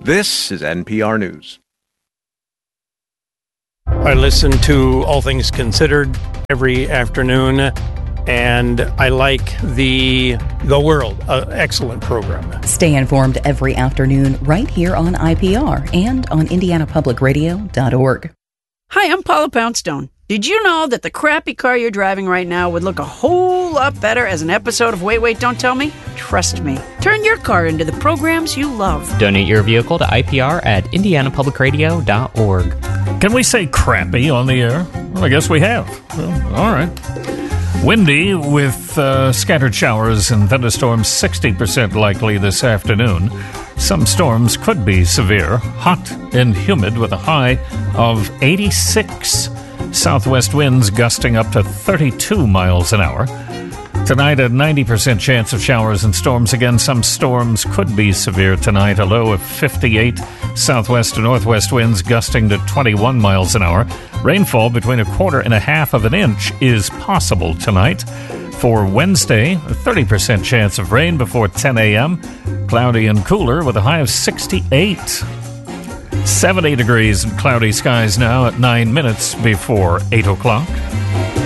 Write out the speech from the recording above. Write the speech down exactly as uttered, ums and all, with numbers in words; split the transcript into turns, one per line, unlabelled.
This is N P R News.
I listen to All Things Considered every afternoon, and I like the The World, an excellent program.
Stay informed every afternoon right here on I P R and on indiana public radio dot org.
Hi, I'm Paula Poundstone. Did you know that the crappy car you're driving right now would look a whole lot better as an episode of Wait, Wait, Don't Tell Me? Trust me. Turn your car into the programs you love.
Donate your vehicle to I P R at indiana public radio dot org.
Can we say crappy on the air? Well, I guess we have. Well, all right. Windy with uh, scattered showers and thunderstorms, sixty percent likely this afternoon. Some storms could be severe. Hot and humid with a high of eighty-six. Southwest winds gusting up to thirty-two miles an hour. Tonight, a ninety percent chance of showers and storms. Again, some storms could be severe tonight. A low of fifty-eight. Southwest to northwest winds gusting to twenty-one miles an hour. Rainfall between a quarter and a half of an inch is possible tonight. For Wednesday, a thirty percent chance of rain before ten a.m. Cloudy and cooler with a high of sixty-eight. seventy degrees and cloudy skies now at nine minutes before eight o'clock.